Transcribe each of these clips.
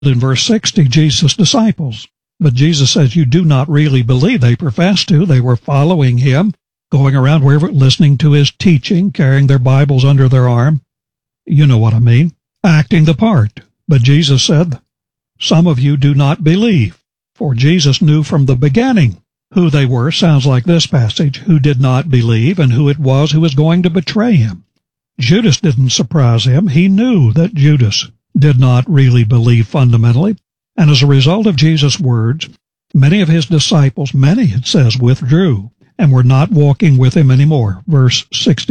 In verse 60, Jesus' disciples. But Jesus says, you do not really believe. They professed to. They were following him, going around wherever, listening to his teaching, carrying their Bibles under their arm. You know what I mean. Acting the part. But Jesus said, some of you do not believe. For Jesus knew from the beginning who they were, sounds like this passage, who did not believe and who it was who was going to betray him. Judas didn't surprise him. He knew that Judas did not really believe fundamentally. And as a result of Jesus' words, many of his disciples, many, it says, withdrew and were not walking with him anymore. Verse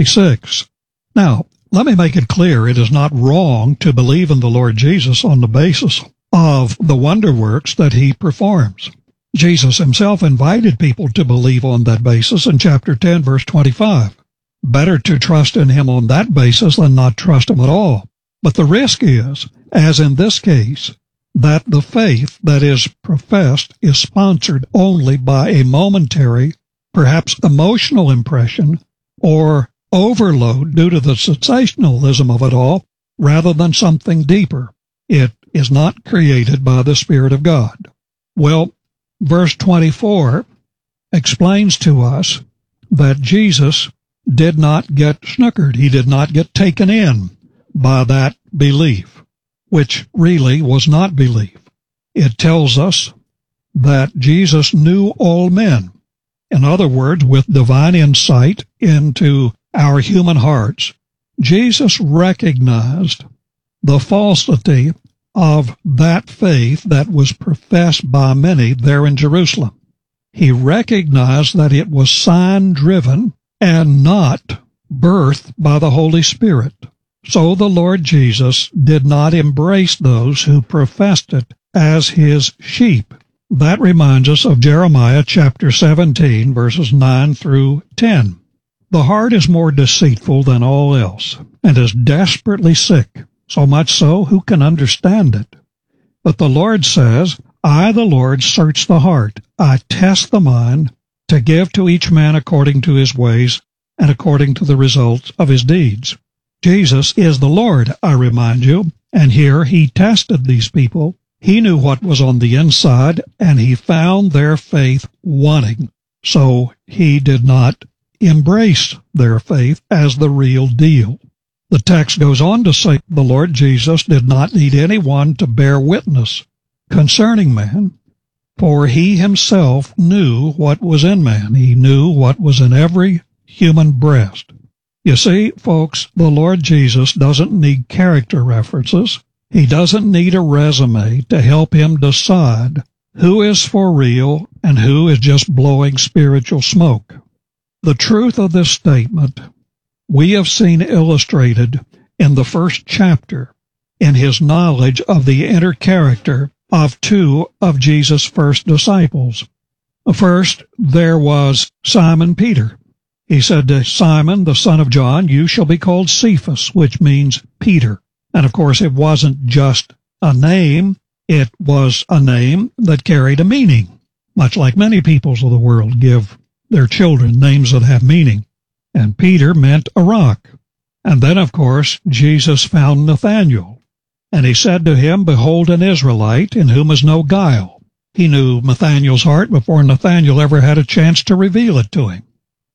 66. Now, let me make it clear, it is not wrong to believe in the Lord Jesus on the basis of the wonder works that he performs. Jesus himself invited people to believe on that basis in chapter 10, verse 25. Better to trust in him on that basis than not trust him at all. But the risk is, as in this case, that the faith that is professed is sponsored only by a momentary, perhaps emotional impression or overload due to the sensationalism of it all, rather than something deeper. It is not created by the Spirit of God. Well, verse 24 explains to us that Jesus did not get snookered. He did not get taken in by that belief, which really was not belief. It tells us that Jesus knew all men. In other words, with divine insight into our human hearts, Jesus recognized the falsity of that faith that was professed by many there in Jerusalem. He recognized that it was sign-driven and not birthed by the Holy Spirit. So the Lord Jesus did not embrace those who professed it as his sheep. That reminds us of Jeremiah chapter 17, verses 9 through 10. The heart is more deceitful than all else, and is desperately sick, so much so, who can understand it? But the Lord says, I, the Lord, search the heart. I test the mind to give to each man according to his ways and according to the results of his deeds. Jesus is the Lord, I remind you, and here he tested these people. He knew what was on the inside, and he found their faith wanting. So he did not embrace their faith as the real deal. The text goes on to say the Lord Jesus did not need anyone to bear witness concerning man, for he himself knew what was in man. He knew what was in every human breast. You see, folks, the Lord Jesus doesn't need character references. He doesn't need a resume to help him decide who is for real and who is just blowing spiritual smoke. The truth of this statement we have seen illustrated in the first chapter in his knowledge of the inner character of two of Jesus' first disciples. First, there was Simon Peter. He said to Simon, the son of John, you shall be called Cephas, which means Peter. And of course, it wasn't just a name. It was a name that carried a meaning, much like many peoples of the world give their children names that have meaning. And Peter meant a rock. And then, of course, Jesus found Nathanael. And he said to him, behold an Israelite in whom is no guile. He knew Nathanael's heart before Nathanael ever had a chance to reveal it to him.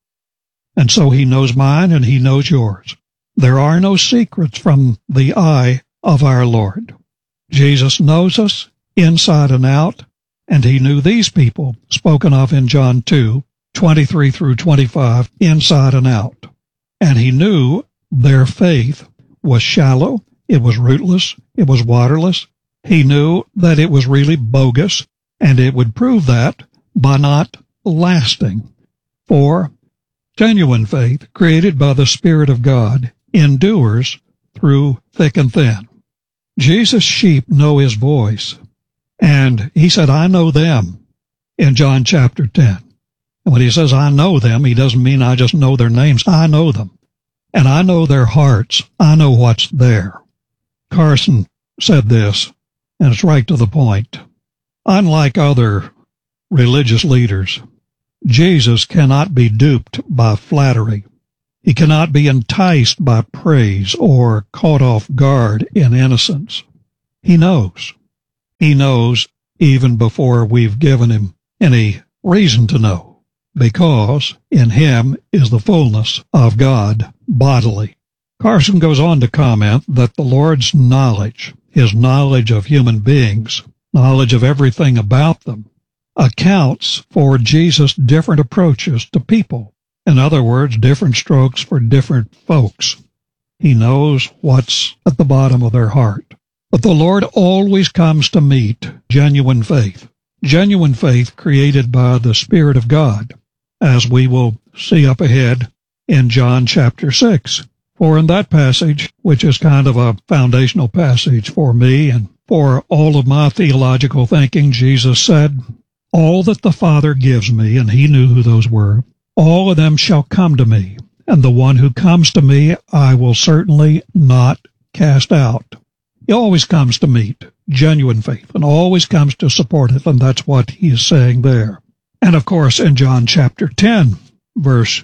And so he knows mine and he knows yours. There are no secrets from the eye of our Lord. Jesus knows us inside and out, and he knew these people, spoken of in John 2:23 through 25, inside and out. And he knew their faith was shallow, it was rootless, it was waterless. He knew that it was really bogus, and it would prove that by not lasting. For genuine faith, created by the Spirit of God, endures through thick and thin. Jesus' sheep know his voice, and he said, I know them, in John chapter 10. And when he says, I know them, he doesn't mean I just know their names. I know them, and I know their hearts. I know what's there. Carson said this, and it's right to the point. Unlike other religious leaders, Jesus cannot be duped by flattery. He cannot be enticed by praise or caught off guard in innocence. He knows. He knows even before we've given him any reason to know, because in him is the fullness of God bodily. Carson goes on to comment that the Lord's knowledge, his knowledge of human beings, knowledge of everything about them, accounts for Jesus' different approaches to people. In other words, different strokes for different folks. He knows what's at the bottom of their heart. But the Lord always comes to meet genuine faith created by the Spirit of God, as we will see up ahead in John chapter 6. For in that passage, which is kind of a foundational passage for me and for all of my theological thinking, Jesus said, "All that the Father gives me," and he knew who those were, "all of them shall come to me, and the one who comes to me I will certainly not cast out." He always comes to meet genuine faith and always comes to support it, and that's what he is saying there. And of course, in John chapter 10, verse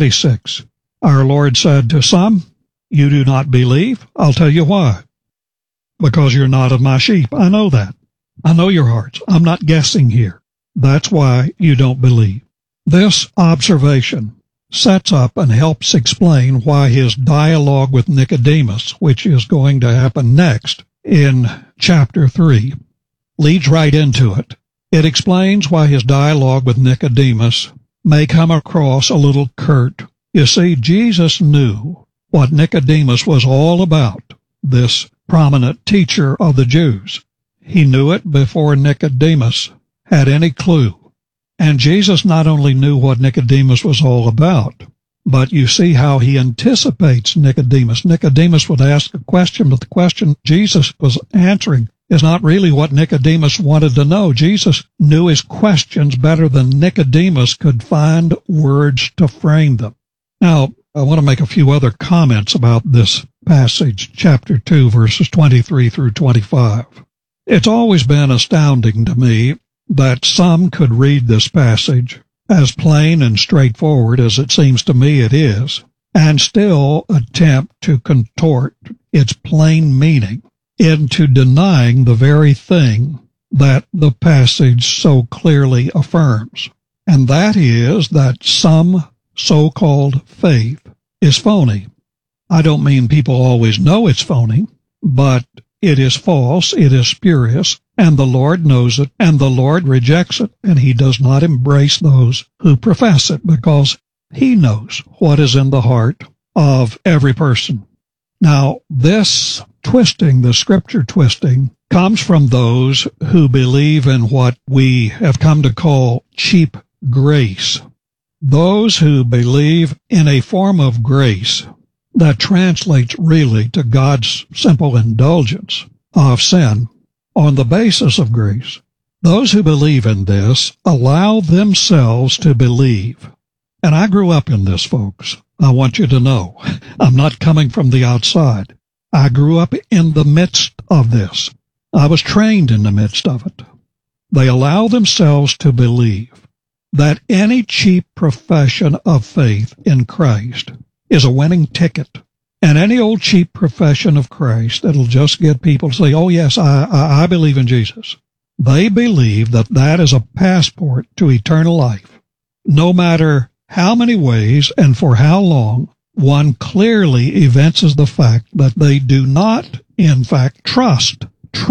26, our Lord said to some, "You do not believe? I'll tell you why. Because you're not of my sheep. I know that. I know your hearts. I'm not guessing here. That's why you don't believe." This observation sets up and helps explain why his dialogue with Nicodemus, which is going to happen next in chapter 3, leads right into it. It explains why his dialogue with Nicodemus may come across a little curt. You see, Jesus knew what Nicodemus was all about, this prominent teacher of the Jews. He knew it before Nicodemus had any clue. And Jesus not only knew what Nicodemus was all about, but you see how he anticipates Nicodemus. Nicodemus would ask a question, but the question Jesus was answering is not really what Nicodemus wanted to know. Jesus knew his questions better than Nicodemus could find words to frame them. Now, I want to make a few other comments about this passage, chapter 2, verses 23 through 25. It's always been astounding to me that some could read this passage as plain and straightforward as it seems to me it is, and still attempt to contort its plain meaning into denying the very thing that the passage so clearly affirms, and that is that some so-called faith is phony. I don't mean people always know it's phony, but it is false, it is spurious, and the Lord knows it, and the Lord rejects it, and he does not embrace those who profess it, because he knows what is in the heart of every person. Now, this twisting, the scripture twisting, comes from those who believe in what we have come to call cheap grace. Those who believe in a form of grace that translates really to God's simple indulgence of sin on the basis of grace. Those who believe in this allow themselves to believe. And I grew up in this, folks. I want you to know. I'm not coming from the outside. I grew up in the midst of this. I was trained in the midst of it. They allow themselves to believe that any cheap profession of faith in Christ is a winning ticket. And any old cheap profession of Christ that'll just get people to say, "Oh yes, I believe in Jesus." They believe that that is a passport to eternal life. No matter how many ways and for how long, one clearly evinces the fact that they do not, in fact, trust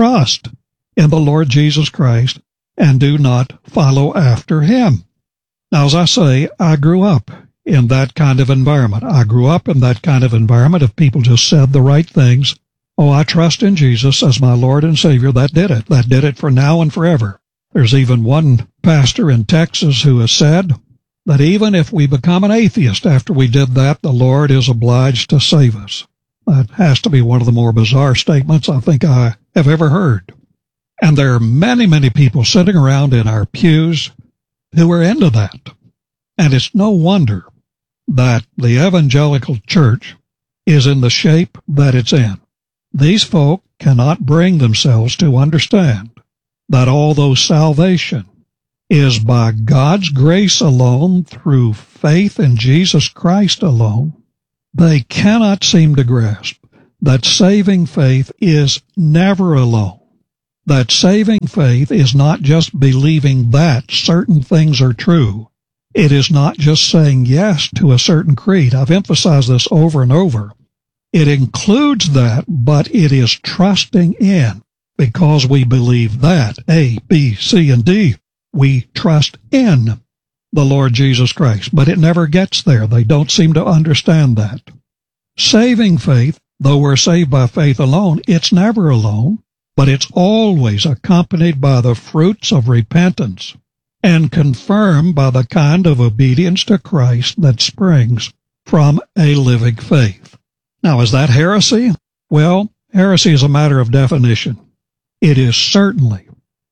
in the Lord Jesus Christ and do not follow after him. Now, as I say, I grew up in that kind of environment. I grew up in that kind of environment of people just said the right things. "Oh, I trust in Jesus as my Lord and Savior." That did it. That did it for now and forever. There's even one pastor in Texas who has said that even if we become an atheist after we did that, the Lord is obliged to save us. That has to be one of the more bizarre statements I think I have ever heard. And there are many, many people sitting around in our pews who are into that. And it's no wonder that the evangelical church is in the shape that it's in. These folk cannot bring themselves to understand that although salvation is by God's grace alone, through faith in Jesus Christ alone, they cannot seem to grasp that saving faith is never alone. that saving faith is not just believing that certain things are true. It is not just saying yes to a certain creed. I've emphasized this over and over. It includes that, but it is trusting in, because we believe that, A, B, C, and D. We trust in the Lord Jesus Christ, but it never gets there. They don't seem to understand that. Saving faith, though we're saved by faith alone, it's never alone, but it's always accompanied by the fruits of repentance and confirmed by the kind of obedience to Christ that springs from a living faith. Now, is that heresy? Well, heresy is a matter of definition. It is certainly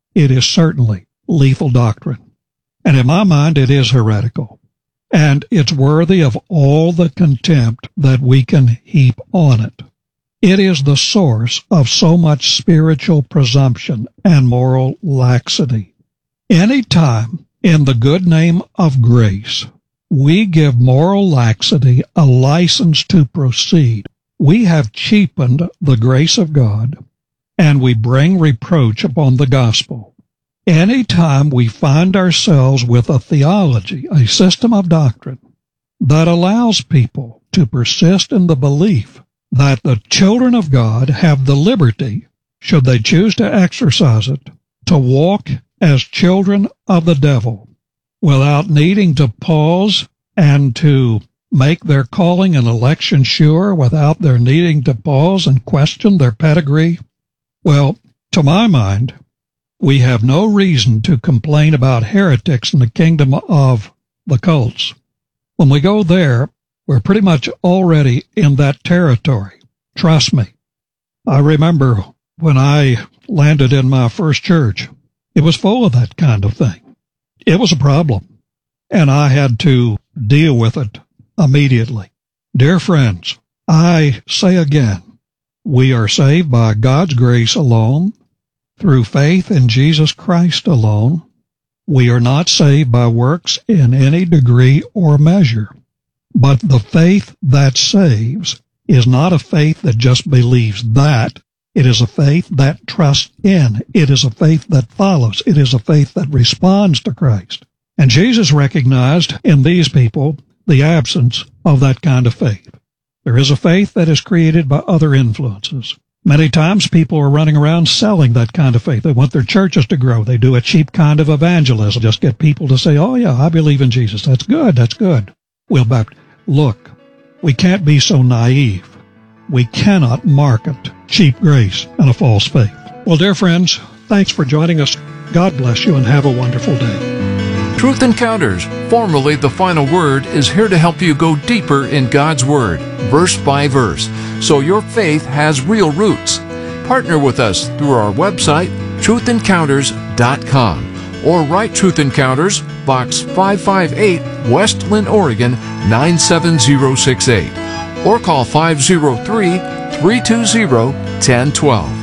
lethal doctrine. And in my mind, it is heretical. And it's worthy of all the contempt that we can heap on it. It is the source of so much spiritual presumption and moral laxity. Any time in the good name of grace we give moral laxity a license to proceed, we have cheapened the grace of God, and we bring reproach upon the gospel. Any time we find ourselves with a theology, a system of doctrine, that allows people to persist in the belief that the children of God have the liberty, should they choose to exercise it, to walk as children of the devil without needing to pause and to make their calling and election sure, without their needing to pause and question their pedigree, well, to my mind, we have no reason to complain about heretics in the kingdom of the cults. When we go there, we're pretty much already in that territory. Trust me. I remember when I landed in my first church, it was full of that kind of thing. It was a problem, and I had to deal with it immediately. Dear friends, I say again, we are saved by God's grace alone, through faith in Jesus Christ alone. We are not saved by works in any degree or measure. But the faith that saves is not a faith that just believes that. It is a faith that trusts in. It is a faith that follows. It is a faith that responds to Christ. And Jesus recognized in these people the absence of that kind of faith. There is a faith that is created by other influences. Many times people are running around selling that kind of faith. They want their churches to grow. They do a cheap kind of evangelism. Just get people to say, oh yeah, I believe in Jesus. That's good. That's good. Well, but look, we can't be so naive. We cannot market cheap grace and a false faith. Well, dear friends, thanks for joining us. God bless you and have a wonderful day. Truth Encounters, formerly The Final Word, is here to help you go deeper in God's Word, verse by verse, so your faith has real roots. Partner with us through our website, truthencounters.com, or write Truth Encounters, Box 558, West Linn, Oregon 97068, or call 503-320-1012.